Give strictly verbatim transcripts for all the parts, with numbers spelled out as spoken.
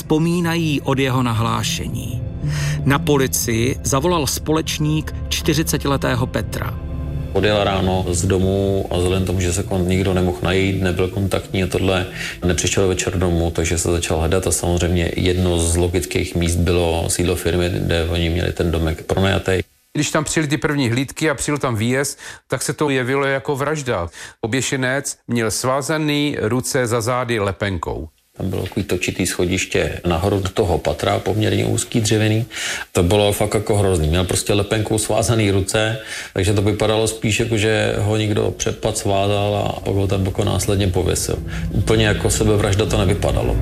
vzpomínají od jeho nahlášení. Na policii zavolal společník čtyřicetiletého Petra. Odjel ráno z domu a vzhledem tomu, že se nikdo nemohl najít, nebyl kontaktní a tohle, nepřišel večer domů, takže se začal hledat a samozřejmě jedno z logických míst bylo sídlo firmy, kde oni měli ten domek pronajatý. Když tam přijeli ty první hlídky a přijel tam výjezd, tak se to jevilo jako vražda. Oběšenec měl svázaný ruce za zády lepenkou. Tam bylo takový točitý schodiště nahoru do toho patra, poměrně úzký dřevěný. To bylo fakt jako hrozný. Měl prostě lepenkou svázaný ruce, takže to vypadalo spíš jako, že ho někdo přepad svázal a pak ho tam jako následně pověsil. Úplně jako sebevražda to nevypadalo.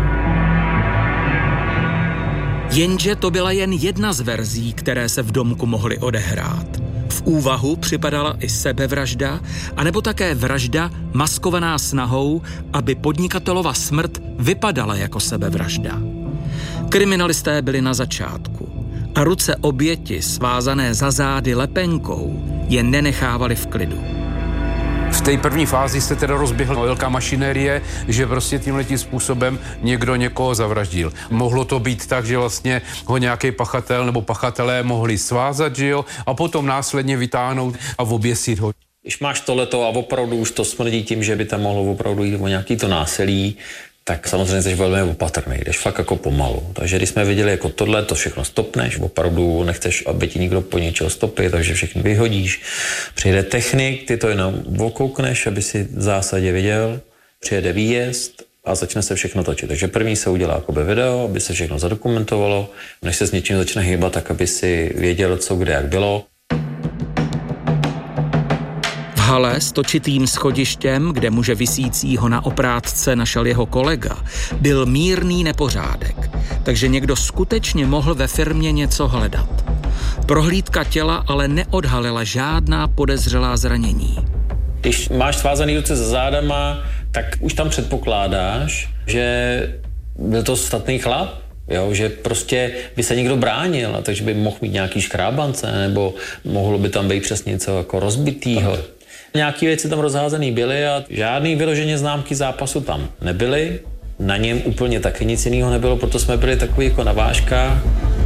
Jenže to byla jen jedna z verzí, které se v domku mohly odehrát. V úvahu připadala i sebevražda, anebo také vražda maskovaná snahou, aby podnikatelova smrt vypadala jako sebevražda. Kriminalisté byli na začátku a ruce oběti svázané za zády lepenkou je nenechávali v klidu. V té první fázi se teda rozběhla velká mašinérie, že prostě tímhletím způsobem někdo někoho zavraždil. Mohlo to být tak, že vlastně ho nějaký pachatel nebo pachatelé mohli svázat, že jo, a potom následně vytáhnout a oběsit ho. Když máš tohleto a opravdu už to smrdí tím, že by tam mohlo opravdu jít o nějaký to násilí, tak samozřejmě jsi velmi opatrný, jdeš fakt jako pomalu. Takže když jsme viděli jako tohle, to všechno stopneš, opravdu nechceš, aby ti někdo po něčeho stopil, takže všechno vyhodíš. Přijde technik, ty to jenom okoukneš, aby si v zásadě viděl, přijede výjezd a začne se všechno točit. Takže první se udělá jakoby video, aby se všechno zadokumentovalo, než se s něčím začne hýbat, tak aby si věděl, co kde jak bylo. V hale s točitým schodištěm, kde muže visícího na oprátce našel jeho kolega, byl mírný nepořádek, takže někdo skutečně mohl ve firmě něco hledat. Prohlídka těla ale neodhalila žádná podezřelá zranění. Když máš svázaný ruce za zádama, tak už tam předpokládáš, že byl to statný chlap, jo, že prostě by se někdo bránil, takže by mohl mít nějaký škrábance, nebo mohlo by tam být přesně něco jako rozbitýho. Nějaké věci tam rozházený byly a žádný vyloženě známky zápasu tam nebyly. Na něm úplně taky nic jiného nebylo, proto jsme byli takový jako na vážkách.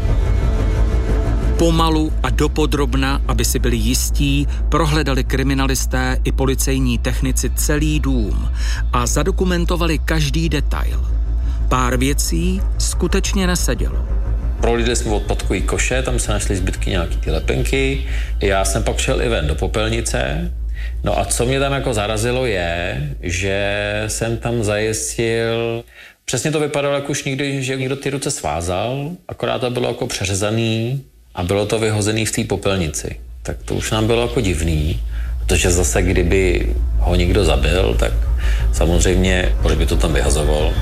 Pomalu a dopodrobna, aby si byli jistí, prohledali kriminalisté i policejní technici celý dům a zadokumentovali každý detail. Pár věcí skutečně nesedělo. Prohlídli jsme odpadkový koše, tam se našly zbytky nějaký ty lepenky. Já jsem pak šel i ven do popelnice. No a co mě tam jako zarazilo je, že jsem tam zajistil, přesně to vypadalo jako už někdy, že někdo ty ruce svázal, akorát to bylo jako přeřezaný a bylo to vyhozený v té popelnici. Tak to už nám bylo jako divný, protože zase kdyby ho někdo zabil, tak samozřejmě, proč by to tam vyhazoval.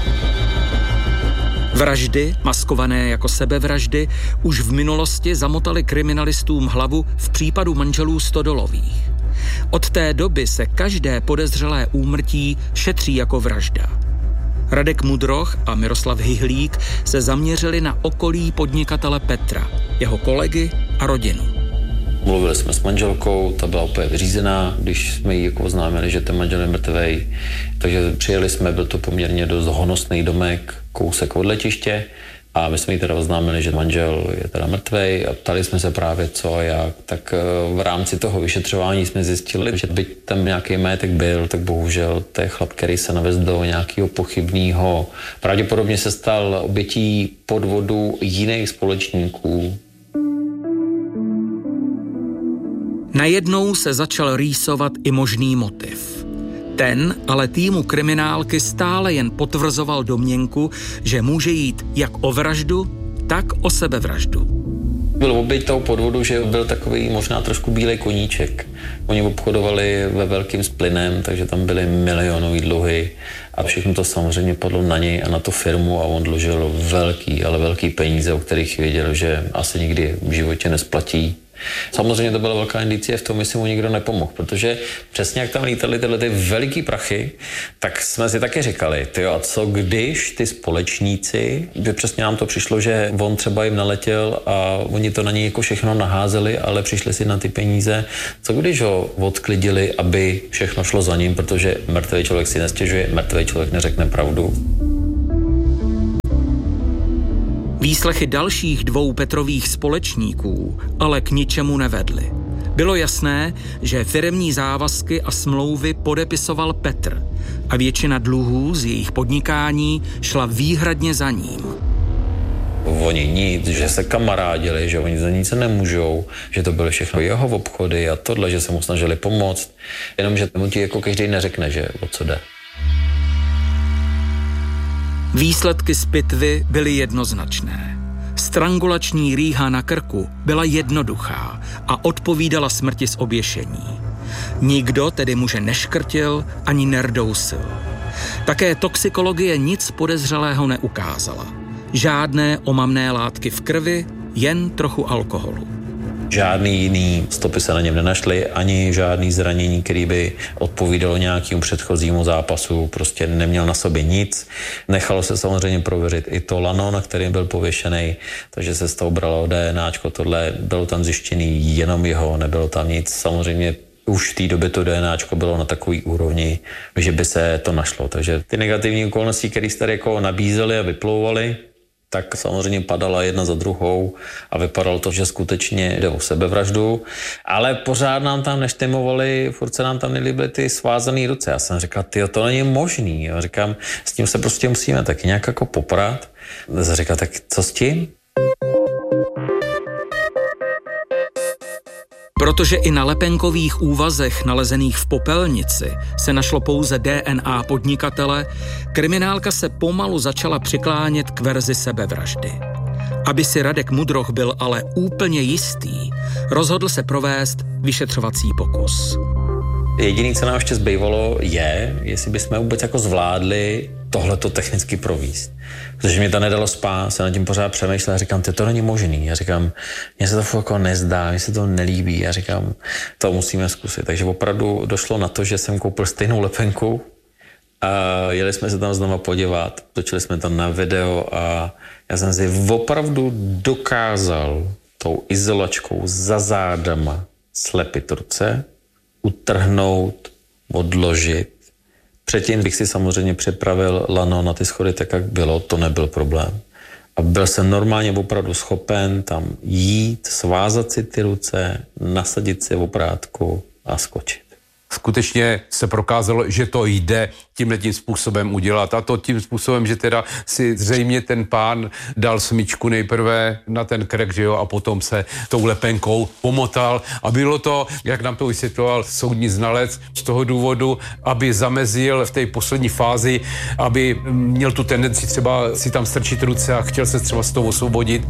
Vraždy, maskované jako sebevraždy, už v minulosti zamotaly kriminalistům hlavu v případu manželů Stodolových. Od té doby se každé podezřelé úmrtí šetří jako vražda. Radek Mudroch a Miroslav Hyhlík se zaměřili na okolí podnikatele Petra, jeho kolegy a rodinu. Mluvili jsme s manželkou, ta byla úplně vyřízená, když jsme jí jako oznámili, že ten manžel je mrtvej. Takže přijeli jsme, byl to poměrně dost honosný domek, kousek od letiště. A my jsme jí teda oznámili, že manžel je teda mrtvej a ptali jsme se právě co a jak. Tak v rámci toho vyšetřování jsme zjistili, že byť tam nějaký majetek byl, tak bohužel to je chlap, který se navez do nějakého pochybného. Pravděpodobně se stal obětí podvodu jiných společníků. Najednou se začal rýsovat i možný motiv. Ten ale týmu kriminálky stále jen potvrzoval domněnku, že může jít jak o vraždu, tak o sebevraždu. Byl oběť toho podvodu, že byl takový možná trošku bílej koníček. Oni obchodovali ve velkým s plynem, takže tam byly milionový dluhy a všechno to samozřejmě padlo na něj a na tu firmu a on dlužil velký, ale velký peníze, o kterých věděl, že asi nikdy v životě nesplatí. Samozřejmě to byla velká indicie v tom, jestli mu nikdo nepomohl, protože přesně jak tam lítaly tyhle ty veliký prachy, tak jsme si taky říkali, tyjo, a co když ty společníci, že přesně nám to přišlo, že on třeba jim naletěl a oni to na něj jako všechno naházeli, ale přišli si na ty peníze, co když ho odklidili, aby všechno šlo za ním, protože mrtvý člověk si nestěžuje, mrtvý člověk neřekne pravdu. Výslechy dalších dvou Petrových společníků ale k ničemu nevedly. Bylo jasné, že firemní závazky a smlouvy podepisoval Petr a většina dluhů z jejich podnikání šla výhradně za ním. Oni nic, že se kamarádili, že oni za nic nemůžou, že to byly všechno jeho obchody a tohle, že se mu snažili pomoct, jenomže mu ti jako každý neřekne, že o co jde. Výsledky z pitvy byly jednoznačné. Strangulační rýha na krku byla jednoduchá a odpovídala smrti z oběšení. Nikdo tedy muže neškrtil ani nerdousil. Také toxikologie nic podezřelého neukázala. Žádné omamné látky v krvi, jen trochu alkoholu. Žádný jiný stopy se na něm nenašly, ani žádný zranění, který by odpovídalo nějakému předchozímu zápasu, prostě neměl na sobě nic. Nechalo se samozřejmě prověřit i to lano, na kterém byl pověšený, takže se z toho bralo DNAčko, tohle bylo tam zjištěný jenom jeho, nebylo tam nic. Samozřejmě už v té době to DNAčko bylo na takový úrovni, že by se to našlo. Takže ty negativní okolnosti, které se tady jako nabízely a vyplouvaly, tak samozřejmě padala jedna za druhou a vypadalo to, že skutečně jde o sebevraždu, ale pořád nám tam neštimovali, furt se nám tam nelíbily ty svázané ruce. Já jsem říkal, tyjo, to není možný. Já říkám, s tím se prostě musíme taky nějak jako poprat. Já říkal, tak co s tím? Protože i na lepenkových úvazech nalezených v popelnici se našlo pouze D N A podnikatele, kriminálka se pomalu začala přiklánět k verzi sebevraždy. Aby si Radek Mudroch byl ale úplně jistý, rozhodl se provést vyšetřovací pokus. Jediné, co nám ještě zbývalo, je, jestli bychom vůbec jako zvládli tohleto technicky províst. Protože mě to nedalo spát, se nad tím pořád přemýšlel a říkám, to není možný. Já říkám, mně se to fakt jako nezdá, mně se to nelíbí. Já říkám, to musíme zkusit. Takže opravdu došlo na to, že jsem koupil stejnou lepenku a jeli jsme se tam znova podívat. Točili jsme tam na video a já jsem si opravdu dokázal tou izolačkou za zádama slepit ruce, utrhnout, odložit. Předtím bych si samozřejmě připravil lano na ty schody tak, jak bylo, to nebyl problém. A byl jsem normálně opravdu schopen tam jít, svázat si ty ruce, nasadit si oprátku a skočit. Skutečně se prokázalo, že to jde tímhletím způsobem udělat. A to tím způsobem, že teda si zřejmě ten pán dal smyčku nejprve na ten krk, že jo, a potom se tou lepenkou pomotal. A bylo to, jak nám to vysvětloval soudní znalec, z toho důvodu, aby zamezil v té poslední fázi, aby měl tu tendenci třeba si tam strčit ruce a chtěl se třeba z toho osvobodit.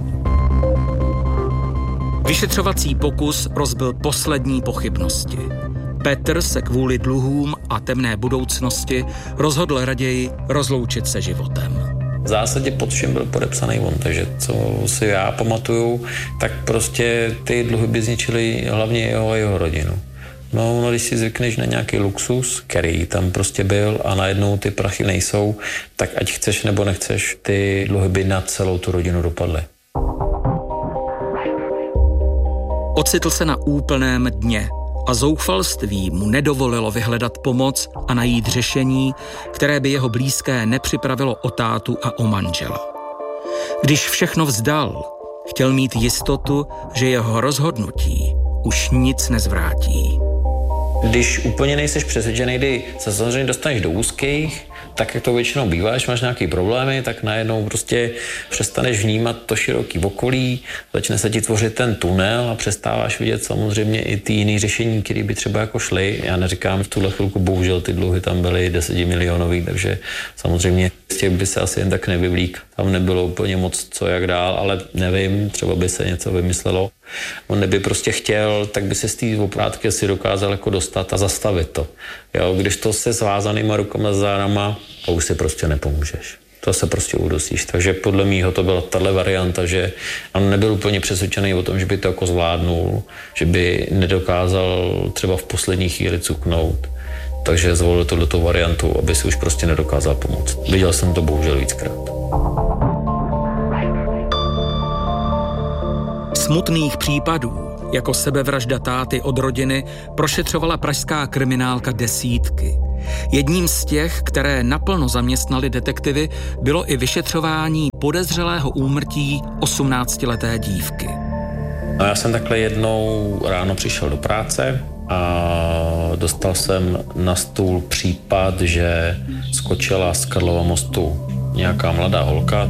Vyšetřovací pokus rozbil poslední pochybnosti. Petr se kvůli dluhům a temné budoucnosti rozhodl raději rozloučit se životem. V zásadě pod všem byl podepsaný on, takže co si já pamatuju, tak prostě ty dluhy by zničily hlavně jeho a jeho rodinu. No, no, když si zvykneš na nějaký luxus, který tam prostě byl a najednou ty prachy nejsou, tak ať chceš nebo nechceš, ty dluhy by na celou tu rodinu dopadly. Ocitl se na úplném dně a zoufalství mu nedovolilo vyhledat pomoc a najít řešení, které by jeho blízké nepřipravilo o tátu a o manžela. Když všechno vzdal, chtěl mít jistotu, že jeho rozhodnutí už nic nezvrátí. Když úplně nejseš přesvědčený, kdy se samozřejmě dostaneš do úzkých, tak jak to většinou bývá, když máš nějaké problémy, tak najednou prostě přestaneš vnímat to široký okolí, začne se ti tvořit ten tunel a přestáváš vidět samozřejmě i ty jiné řešení, které by třeba jako šly. Já neříkám v tuhle chvilku, bohužel ty dluhy tam byly desetimilionový, takže samozřejmě z těch by se asi jen tak nevyvlík. Tam nebylo úplně moc co jak dál, ale nevím, třeba by se něco vymyslelo. On neby prostě chtěl, tak by se z té oprátky asi dokázal jako dostat a zastavit to. Jo, když to se svázanýma rukama za zádama, to už si prostě nepomůžeš. To se prostě udusíš. Takže podle mýho to byla tahle varianta, že on nebyl úplně přesvědčený o tom, že by to jako zvládnul, že by nedokázal třeba v poslední chvíli cuknout. Takže zvolil tohleto variantu, aby si už prostě nedokázal pomoct. Viděl jsem to bohužel víckrát. Smutných případů, jako sebevražda táty od rodiny, prošetřovala pražská kriminálka desítky. Jedním z těch, které naplno zaměstnali detektivy, bylo i vyšetřování podezřelého úmrtí osmnáctileté dívky. No já jsem takhle jednou ráno přišel do práce a dostal jsem na stůl případ, že skočila z Karlova mostu nějaká mladá holka.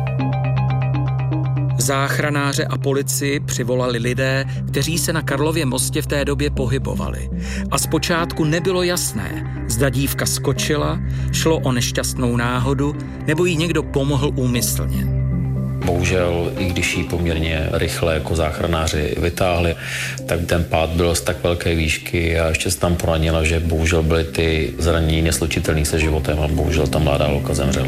Záchranáře a policii přivolali lidé, kteří se na Karlově mostě v té době pohybovali. A zpočátku nebylo jasné, zda dívka skočila, šlo o nešťastnou náhodu, nebo jí někdo pomohl úmyslně. Bohužel, i když ji poměrně rychle jako záchranáři vytáhli, tak ten pád byl z tak velké výšky a ještě se tam poranila, že bohužel byly ty zranění neslučitelné se životem a bohužel ta mladá holka zemřela.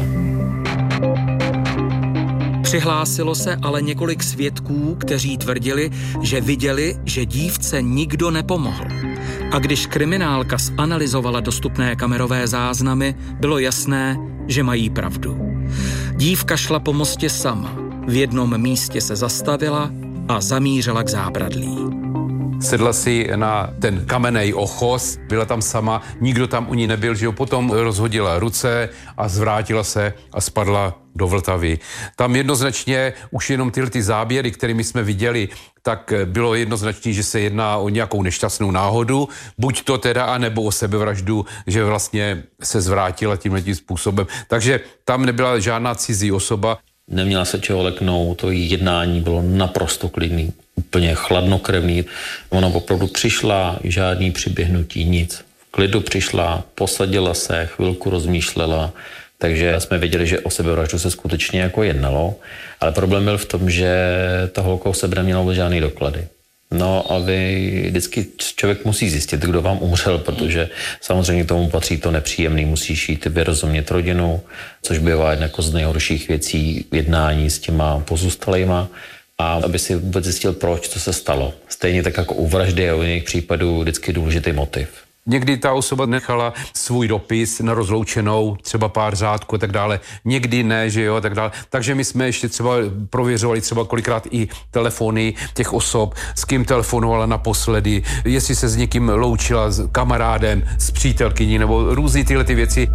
Přihlásilo se ale několik svědků, kteří tvrdili, že viděli, že dívce nikdo nepomohl. A když kriminálka zanalyzovala dostupné kamerové záznamy, bylo jasné, že mají pravdu. Dívka šla po mostě sama. V jednom místě se zastavila a zamířila k zábradlí. Sedla si na ten kamenej ochos, byla tam sama, nikdo tam u ní nebyl, že jo, potom rozhodila ruce a zvrátila se a spadla do Vltavy. Tam jednoznačně už jenom tyhle ty záběry, kterými jsme viděli, tak bylo jednoznačné, že se jedná o nějakou nešťastnou náhodu, buď to teda, anebo o sebevraždu, že vlastně se zvrátila tímhletím způsobem. Takže tam nebyla žádná cizí osoba. Neměla se čeho leknout, to jednání bylo naprosto klidný, úplně chladnokrevný. Ona opravdu přišla, žádný přiběhnutí, nic. V klidu přišla, posadila se, chvilku rozmýšlela, takže jsme věděli, že o sebevraždu se skutečně jako jednalo, ale problém byl v tom, že ta holka o sebe neměla vůbec žádný doklady. No a vy vždycky člověk musí zjistit, kdo vám umřel, protože samozřejmě k tomu patří to nepříjemný, musíš jít vyrozumět rodinu, což bývá jedna jako z nejhorších věcí jednání s těma pozůstalýma, a aby si vůbec zjistil, proč, co se stalo. Stejně tak jako u vraždy a u jiných případů vždycky důležitý motiv. Někdy ta osoba nechala svůj dopis na rozloučenou, třeba pár řádků a tak dále. Někdy ne, že jo, a tak dále. Takže my jsme ještě třeba prověřovali třeba kolikrát i telefony těch osob, s kým telefonovala naposledy, jestli se s někým loučila, s kamarádem, s přítelkyní nebo různý tyhle ty věci.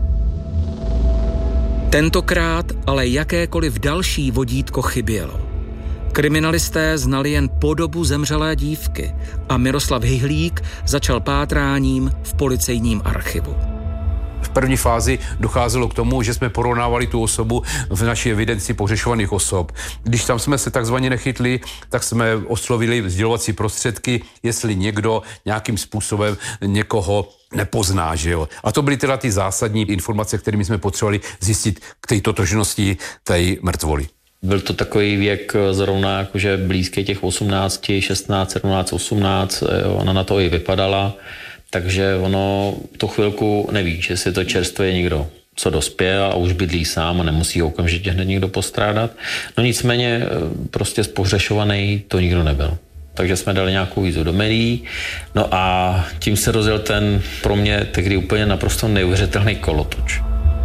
Tentokrát ale jakékoliv další vodítko chybělo. Kriminalisté znali jen podobu zemřelé dívky a Miroslav Hyhlík začal pátráním v policejním archivu. V první fázi docházelo k tomu, že jsme porovnávali tu osobu v naší evidenci pohřešovaných osob. Když tam jsme se takzvaně nechytli, tak jsme oslovili sdělovací prostředky, jestli někdo nějakým způsobem někoho nepozná, že jo. A to byly teda ty zásadní informace, kterými jsme potřebovali zjistit k té totožnosti té mrtvoly. Byl to takový věk zrovna jakože blízký těch osmnáct, šestnáct, sedmnáct, osmnáct, ona na to i vypadala, takže ono tu chvilku nevíš, jestli to čerstvě někdo, co dospěl a už bydlí sám a nemusí ho okamžitě hned někdo postrádat. No nicméně prostě zpohřešovaný to nikdo nebyl. Takže jsme dali nějakou výzvu do médií, no a tím se rozjel ten pro mě tehdy úplně naprosto neuvěřitelný kolotoč.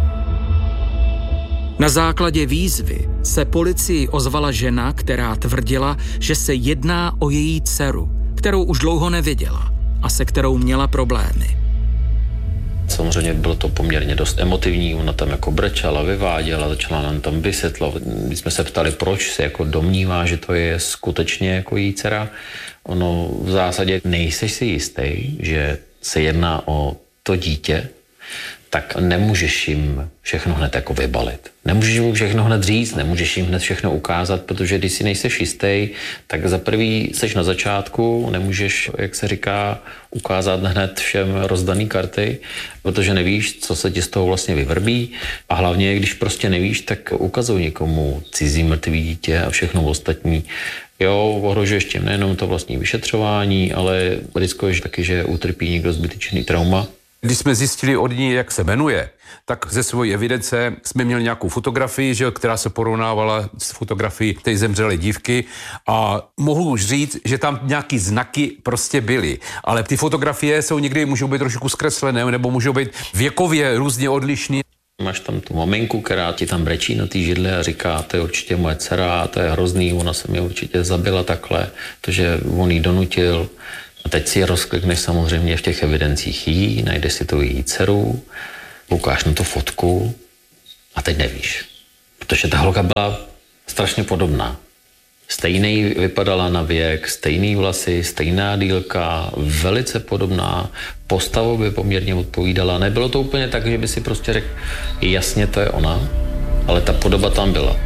Na základě výzvy se policii ozvala žena, která tvrdila, že se jedná o její dceru, kterou už dlouho neviděla a se kterou měla problémy. Samozřejmě bylo to poměrně dost emotivní, ona tam jako brečela, vyváděla, začala nám tam vysvětlovat. Když jsme se ptali, proč se jako domnívá, že to je skutečně jako její dcera, ono v zásadě nejseš si jistý, že se jedná o to dítě, tak nemůžeš jim všechno hned jako vybalit. Nemůžeš jim všechno hned říct, nemůžeš jim hned všechno ukázat, protože když si nejseš jistý, tak za prvý seš na začátku, nemůžeš, jak se říká, ukázat hned všem rozdaný karty, protože nevíš, co se ti z toho vlastně vyvrbí, a hlavně, když prostě nevíš, tak ukazuj někomu cizí mrtvý dítě a všechno ostatní. Jo, ohrožuješ tím nejenom to vlastní vyšetřování, ale riskuješ taky, že utrpí někdo zbytečný trauma. Když jsme zjistili od ní, jak se jmenuje, tak ze své evidence jsme měli nějakou fotografii, že, která se porovnávala s fotografií té zemřelé dívky, a mohu už říct, že tam nějaký znaky prostě byly. Ale ty fotografie jsou někdy, můžou být trošku zkreslené, nebo můžou být věkově různě odlišný. Máš tam tu maminku, která ti tam brečí na té židli a říká, to je určitě moje dcera, to je hrozný, ona se mě určitě zabila takhle, protože on jí donutil. A teď si rozklikneš samozřejmě v těch evidencích jí, najdeš si tu její dceru, koukáš na tu fotku a teď nevíš. Protože ta holka byla strašně podobná. Stejný vypadala na věk, stejný vlasy, stejná délka, velice podobná, postavu by poměrně odpovídala. Nebylo to úplně tak, že by si prostě řekl, jasně to je ona, ale ta podoba tam byla.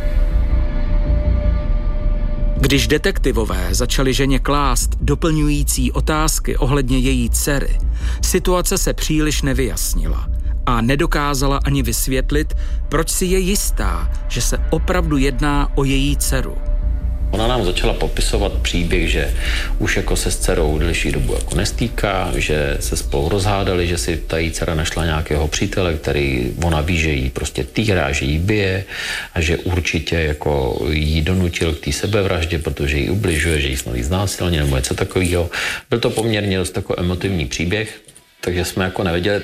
Když detektivové začali ženě klást doplňující otázky ohledně její dcery, situace se příliš nevyjasnila a nedokázala ani vysvětlit, proč si je jistá, že se opravdu jedná o její dceru. Ona nám začala popisovat příběh, že už jako se s dcerou delší dobu jako nestýká, že se spolu rozhádali, že si ta její dcera našla nějakého přítele, který ona ví, že jí prostě týrá, že jí bije a že určitě jako jí donutil k té sebevraždě, protože jí ubližuje, že jí snad znásilně nebo něco takového. Byl to poměrně dost jako emotivní příběh, takže jsme jako nevěděli.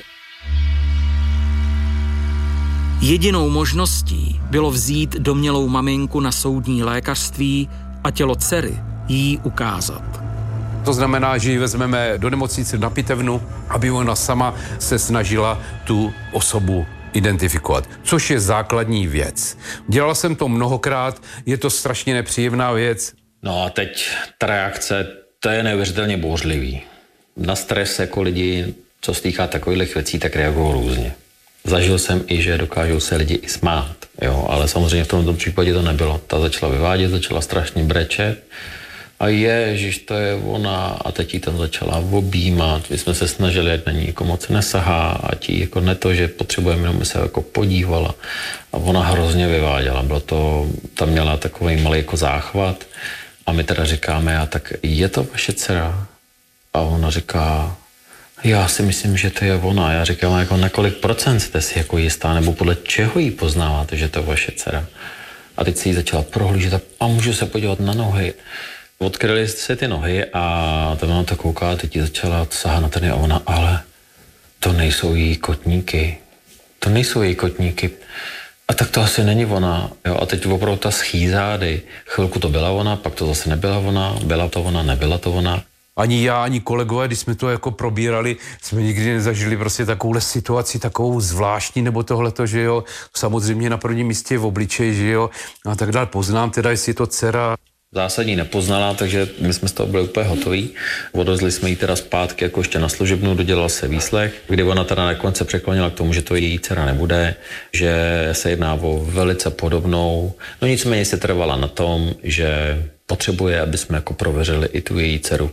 Jedinou možností bylo vzít domnělou maminku na soudní lékařství a tělo dcery jí ukázat. To znamená, že ji vezmeme do nemocnice na pitevnu, aby ona sama se snažila tu osobu identifikovat, což je základní věc. Dělal jsem to mnohokrát, je to strašně nepříjemná věc. No a teď ta reakce, to je neuvěřitelně bouřlivý. Na stres jako lidi, co se týká takových věcí, tak reagují různě. Zažil jsem i, že dokážou se lidi i smát, jo, ale samozřejmě v tomto případě to nebylo. Ta začala vyvádět, začala strašně brečet a ježiš, to je ona a teď jí tam začala objímat. My jsme se snažili, ať na ní jako moc nesahá, ať jí jako ne to, že potřebujeme, jenom se jako podívala a ona hrozně vyváděla. Bylo to, tam měla takový malý jako záchvat a my teda říkáme, a tak je to vaše dcera? A ona říká, já si myslím, že to je ona. Já říkám, jako na kolik procent jste si jako jistá, nebo podle čeho jí poznáváte, že to je vaše dcera. A teď si jí začala prohlížet a můžu se podívat na nohy. Odkryly se ty nohy a tam ona to kouká a teď jí začala sahat na trny a ona, ale to nejsou její kotníky. To nejsou její kotníky. A tak to asi není ona. Jo? A teď opravdu ta schýzády. Chvilku to byla ona, pak to zase nebyla ona, byla to ona, nebyla to ona. Ani já, ani kolegové, když jsme to jako probírali, jsme nikdy nezažili prostě takovouhle situaci, takovou zvláštní, nebo tohleto, že jo, samozřejmě na prvním místě v obličeji, že jo, a tak dále. Poznám teda, jestli je to dcera. Zásadní nepoznala, takže my jsme z toho byli úplně hotoví. Odvezli jsme ji teda zpátky jako ještě na služebnu, dodělal se výslech, kdy ona teda nakonec se překlonila k tomu, že to její dcera nebude, že se jedná o velice podobnou. No nicméně se trvala na tom, že potřebuje, aby jsme jako prověřili i tu její dceru.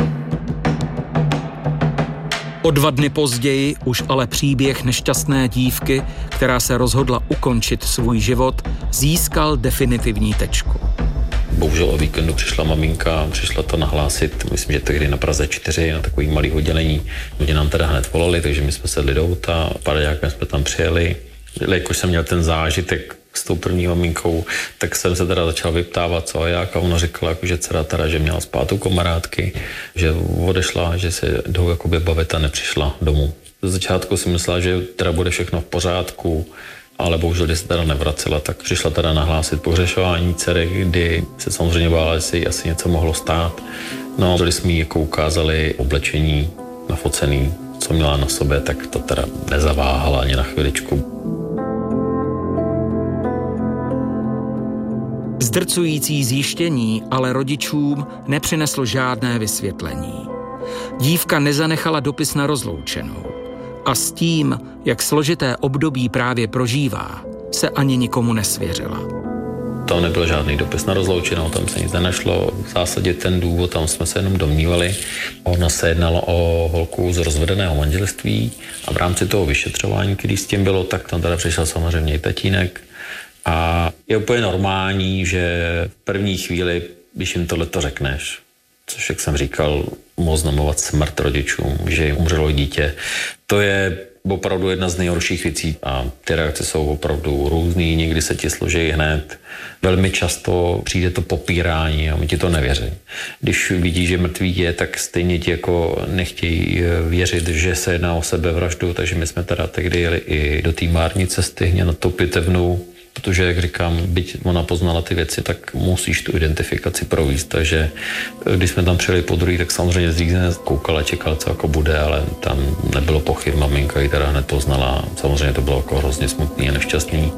O dva dny později už ale příběh nešťastné dívky, která se rozhodla ukončit svůj život, získal definitivní tečku. Bohužel o víkendu přišla maminka, přišla to nahlásit, myslím, že tehdy na Praze čtyři, na takový malý oddělení. Lidi nám teda hned volali, takže my jsme sedli do auta, paraďákem jsme tam přijeli. Jakož jsem měl ten zážitek s tou první maminkou, tak jsem se teda začal vyptávat, co a jak, a ona říkala, jako, že dcera teda, že měla spát u kamarádky, že odešla, že se jdou jakoby bavit a nepřišla domů. Z začátku si myslela, že teda bude všechno v pořádku, ale bohužel, když se teda nevracela, tak přišla teda nahlásit pohřešování dcery, kdy se samozřejmě bála, že si asi něco mohlo stát. No, když jsme jí jako ukázali oblečení nafocený, co měla na sobě, tak to teda nezaváhala ani na chviličku. Zdrcující zjištění ale rodičům nepřineslo žádné vysvětlení. Dívka nezanechala dopis na rozloučenou a s tím, jak složité období právě prožívá, se ani nikomu nesvěřila. Tam nebyl žádný dopis na rozloučenou, tam se nic nenašlo. V zásadě ten důvod, tam jsme se jenom domnívali. Ona se jednalo o holku z rozvedeného manželství a v rámci toho vyšetřování, který s tím bylo, tak tam teda přišel samozřejmě i tatínek. A je úplně normální, že v první chvíli, když jim tohleto řekneš, což, jak jsem říkal, oznamovat smrt rodičům, že jim umřelo dítě, to je opravdu jedna z nejhorších věcí a ty reakce jsou opravdu různý, někdy se ti složí hned. Velmi často přijde to popírání a my ti to nevěří. Když vidí, že mrtvý je, tak stejně ti jako nechtějí věřit, že se jedná o sebevraždu, takže my jsme teda tehdy jeli i do té Márnice stejně na tou pitevnu protože, jak říkám, byť ona poznala ty věci, tak musíš tu identifikaci provést. Takže když jsme tam přijeli po druhý, tak samozřejmě zřízeně koukala, čekala, co jako bude, ale tam nebylo pochyb, maminka ji teda hned poznala. Samozřejmě to bylo jako hrozně smutný a nešťastný.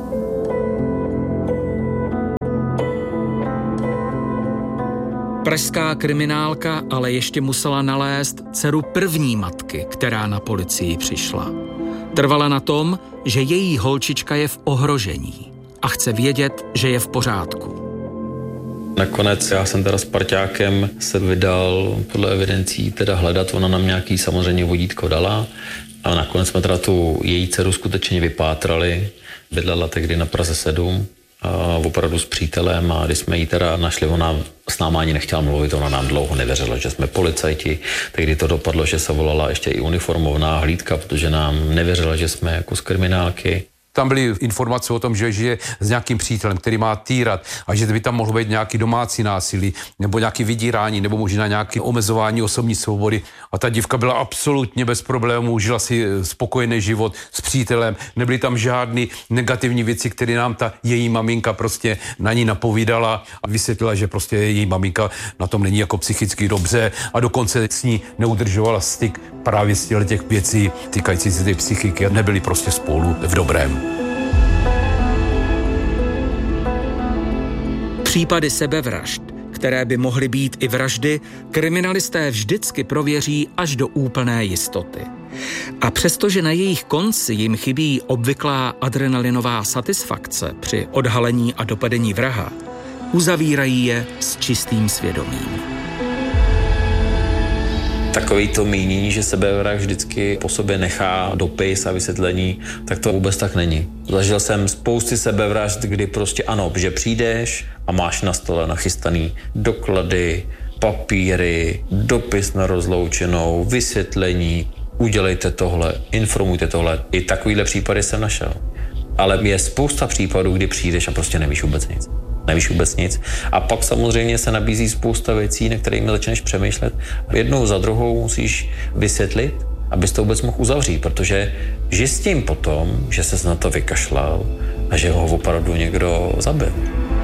Pražská kriminálka ale ještě musela nalézt dceru první matky, která na policii přišla. Trvala na tom, že její holčička je v ohrožení a chce vědět, že je v pořádku. Nakonec já jsem teda s parťákem se vydal podle evidencí teda hledat, ona nám nějaký samozřejmě vodítko dala a nakonec jsme teda tu její dceru skutečně vypátrali. Bydlela tehdy na Praze sedm. A opravdu s přítelem a když jsme jí teda našli, ona s náma ani nechtěla mluvit, ona nám dlouho nevěřila, že jsme policajti. Tehdy to dopadlo, že se volala ještě i uniformovaná hlídka, protože nám nevěřila, že jsme jako z kriminálky. Tam byly informace o tom, že žije s nějakým přítelem, který má týrat a že by tam mohlo být nějaký domácí násilí nebo nějaký vydírání nebo možná nějaké omezování osobní svobody. A ta dívka byla absolutně bez problémů, žila si spokojený život s přítelem, nebyly tam žádný negativní věci, které nám ta její maminka prostě na ní napovídala a vysvětlila, že prostě její maminka na tom není jako psychicky dobře a dokonce s ní neudržovala styk právě z těch věcí týkající se té psychiky a nebyli prostě spolu v dobrém. Případy sebevražd, které by mohly být i vraždy, kriminalisté vždycky prověří až do úplné jistoty. A přestože na jejich konci jim chybí obvyklá adrenalinová satisfakce při odhalení a dopadení vraha, uzavírají je s čistým svědomím. Takový to mínění, že sebevrah vždycky po sobě nechá dopis a vysvětlení, tak to vůbec tak není. Zažil jsem spousty sebevražd, kdy prostě ano, že přijdeš a máš na stole nachystaný doklady, papíry, dopis na rozloučenou, vysvětlení, udělejte tohle, informujte tohle. I takovýhle případy jsem našel. Ale je spousta případů, kdy přijdeš a prostě nevíš vůbec nic. Nevíš vůbec nic. A pak samozřejmě se nabízí spousta věcí, na kterými začneš přemýšlet. Jednou za druhou musíš vysvětlit, abys to vůbec mohl uzavřít, protože žij s tím potom, že ses na to vykašlal a že ho opravdu někdo zabil.